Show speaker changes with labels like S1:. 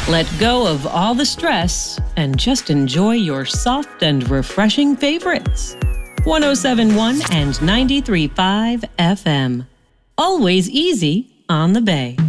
S1: Let go of all the stress and just enjoy your soft and refreshing favorites. 107.1 and 93.5 FM. Always easy on the Bay.